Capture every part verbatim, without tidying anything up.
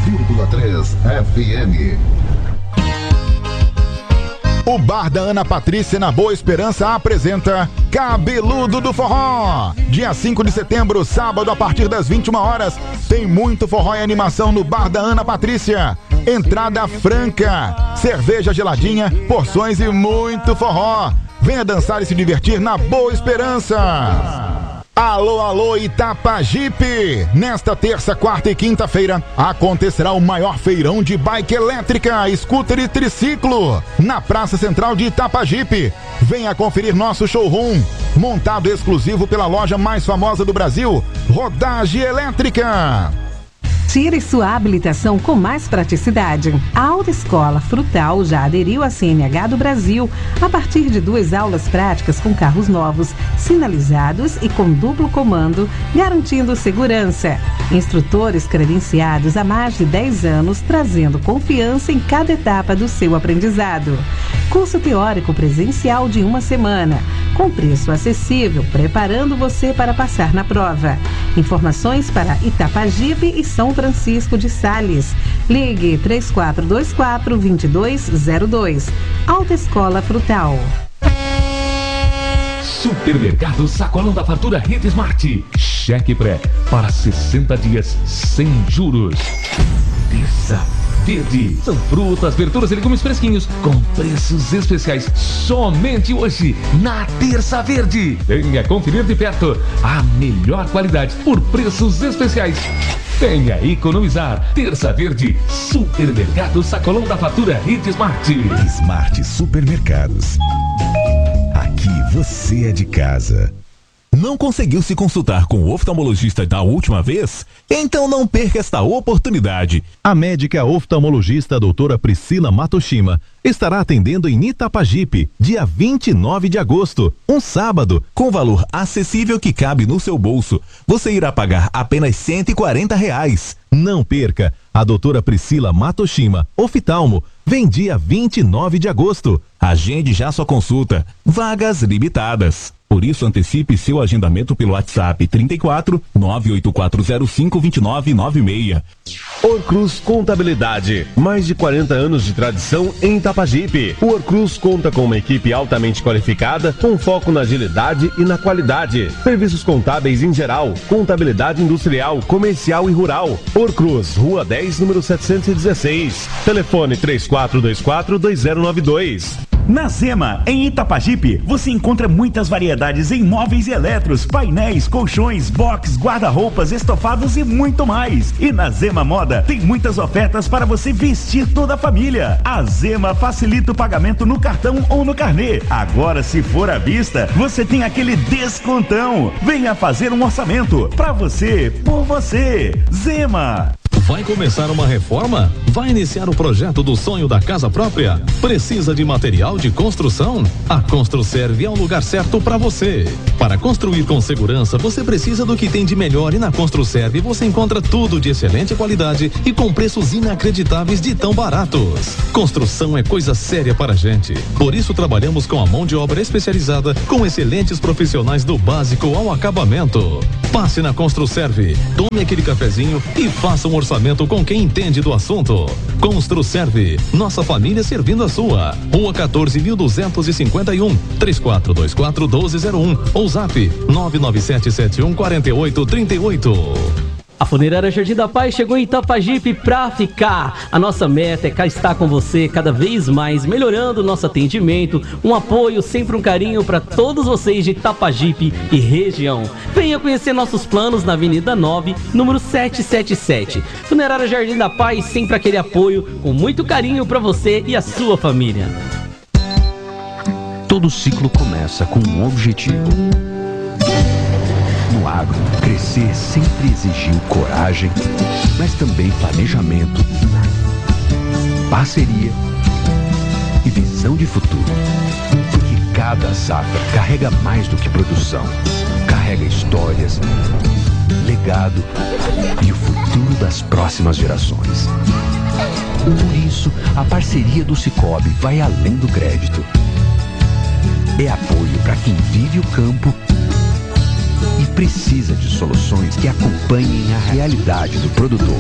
vírgula três F M. O Bar da Ana Patrícia, na Boa Esperança, apresenta Cabeludo do Forró. Dia cinco de setembro, sábado, a partir das vinte e uma horas, tem muito forró e animação no Bar da Ana Patrícia. Entrada franca, cerveja geladinha, porções e muito forró. Venha dançar e se divertir na Boa Esperança. Alô, alô, Itapajipe! Nesta terça, quarta e quinta-feira acontecerá o maior feirão de bike elétrica, scooter e triciclo na Praça Central de Itapajipe. Venha conferir nosso showroom, montado exclusivo pela loja mais famosa do Brasil, Rodagem Elétrica. Tire sua habilitação com mais praticidade. A Autoescola Frutal já aderiu à C N H do Brasil a partir de duas aulas práticas com carros novos, sinalizados e com duplo comando, garantindo segurança. Instrutores credenciados há mais de dez anos, trazendo confiança em cada etapa do seu aprendizado. Curso teórico presencial de uma semana, com preço acessível, preparando você para passar na prova. Informações para Itapajipe e São Francisco de Sales. Ligue três quatro dois quatro, dois dois zero dois. Autoescola Frutal. Supermercado Sacolão da Fartura Rede Smart. Cheque pré para sessenta dias sem juros. Terça Verde. São frutas, verduras e legumes fresquinhos com preços especiais somente hoje na Terça Verde. Venha conferir de perto a melhor qualidade por preços especiais. Venha economizar. Terça Verde. Supermercado Sacolão da Fartura Rede Smart. Smart Supermercados. Aqui você é de casa. Não conseguiu se consultar com o oftalmologista da última vez? Então não perca esta oportunidade. A médica oftalmologista doutora Priscila Matoshima estará atendendo em Itapajipe, dia vinte e nove de agosto, um sábado, com valor acessível que cabe no seu bolso. Você irá pagar apenas cento e quarenta reais. Não perca. A doutora Priscila Matoshima, oftalmo, vem dia vinte e nove de agosto. Agende já sua consulta. Vagas limitadas. Por isso, antecipe seu agendamento pelo WhatsApp trinta e quatro, nove oito quatro zero cinco, dois nove nove seis. Orcruz Contabilidade, mais de quarenta anos de tradição em Itapajipe. O Orcruz conta com uma equipe altamente qualificada, com foco na agilidade e na qualidade. Serviços contábeis em geral, contabilidade industrial, comercial e rural. Orcruz, Rua dez, número setecentos e dezesseis. Telefone três quatro dois quatro, dois zero nove dois. Na Zema, em Itapajipe, você encontra muitas variedades em móveis e eletros, painéis, colchões, box, guarda-roupas, estofados e muito mais. E na Zema Moda, tem muitas ofertas para você vestir toda a família. A Zema facilita o pagamento no cartão ou no carnê. Agora, se for à vista, você tem aquele descontão. Venha fazer um orçamento para você, por você. Zema. Vai começar uma reforma? Vai iniciar o projeto do sonho da casa própria? Precisa de material de construção? A Construserve é o lugar certo para você. Para construir com segurança, você precisa do que tem de melhor, e na Construserve você encontra tudo de excelente qualidade e com preços inacreditáveis de tão baratos. Construção é coisa séria para a gente. Por isso trabalhamos com a mão de obra especializada, com excelentes profissionais do básico ao acabamento. Passe na Construserve, tome aquele cafezinho e faça um orçamento com quem entende do assunto. Construserve, nossa família servindo a sua. Rua quatorze mil duzentos e cinquenta e um, três quatro dois quatro, um dois zero um ou zap nove nove sete sete um, quatro oito três oito. A Funerária Jardim da Paz chegou em Itapajipe pra ficar. A nossa meta é cá estar com você cada vez mais, melhorando o nosso atendimento, um apoio, sempre um carinho para todos vocês de Itapajipe e região. Venha conhecer nossos planos na Avenida nove, número setecentos e setenta e sete. Funerária Jardim da Paz, sempre aquele apoio, com muito carinho para você e a sua família. Todo ciclo começa com um objetivo. No agro, crescer sempre exigiu coragem, mas também planejamento, parceria e visão de futuro. Porque cada safra carrega mais do que produção. Carrega histórias, legado e o futuro das próximas gerações. Por isso, a parceria do Sicoob vai além do crédito. É apoio para quem vive o campo e precisa de soluções que acompanhem a realidade do produtor.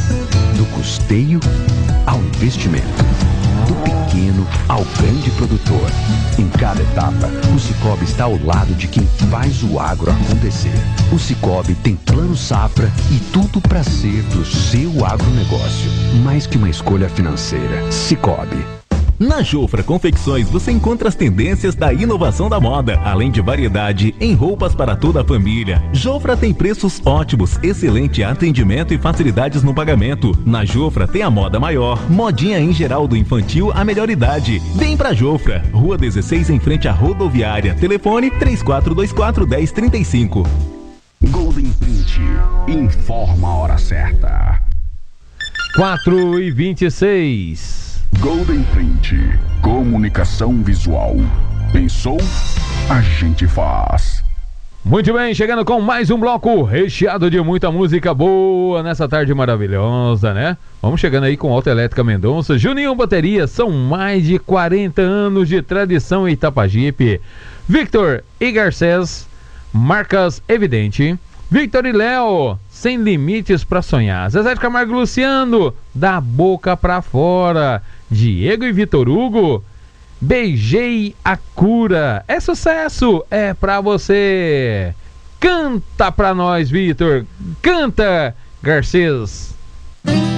Do custeio ao investimento. Do pequeno ao grande produtor. Em cada etapa, o Sicoob está ao lado de quem faz o agro acontecer. O Sicoob tem Plano Safra e tudo para ser do seu agronegócio. Mais que uma escolha financeira. Sicoob. Na Jofra Confecções você encontra as tendências da inovação da moda, além de variedade em roupas para toda a família. Jofra tem preços ótimos, excelente atendimento e facilidades no pagamento. Na Jofra tem a moda maior, modinha em geral do infantil à melhor idade. Vem pra Jofra, Rua dezesseis em frente à rodoviária. Telefone três quatro dois quatro, um zero três cinco. Golden Print informa a hora certa. quatro e vinte e seis. Golden Print, comunicação visual. Pensou? A gente faz. Muito bem, chegando com mais um bloco recheado de muita música boa nessa tarde maravilhosa, né? Vamos chegando aí com Autoelétrica Mendonça, Juninho Bateria, são mais de quarenta anos de tradição em Itapajipe. Victor e Garcês, marcas Evidente. Victor e Léo, sem limites pra sonhar. Zezé de Camargo e Luciano, da boca pra fora. Diego e Vitor Hugo, beijei a cura. É sucesso, é pra você. Canta pra nós, Vitor. Canta, Garcês.